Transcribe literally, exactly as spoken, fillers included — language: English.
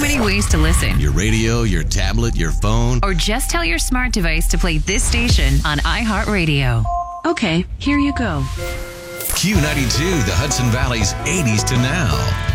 many ways to listen. Your radio, your tablet, your phone. Or just tell your smart device to play this station on iHeartRadio. Okay, here you go. Q ninety-two, the Hudson Valley's eighties to now.